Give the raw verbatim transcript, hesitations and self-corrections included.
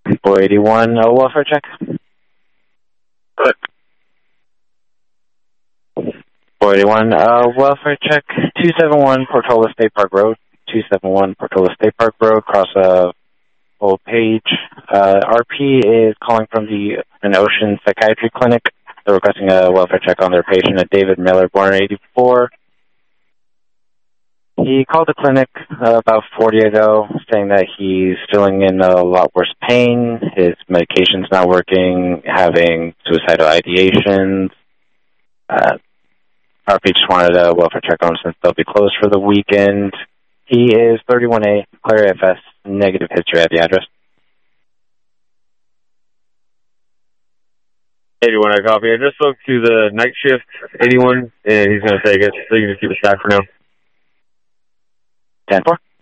four eighty-one, uh, welfare check. four eighty-one, uh, welfare check, two seventy-one Portola State Park Road, two seventy-one Portola State Park Road, across a old page. Uh, R P is calling from the an Ocean Psychiatry Clinic. They're requesting a welfare check on their patient, a David Miller, born in eighty-four. He called the clinic uh, about forty ago, saying that he's feeling in a lot worse pain, his medication's not working, having suicidal ideations. Uh, R P just wanted a welfare check on him since they'll be closed for the weekend. He is thirty-one A, clear A F S, negative history at the address. eighty-one, I copy. I just spoke to the night shift, eighty-one, and he's going to take it, so you can just keep it stacked for now. ten four.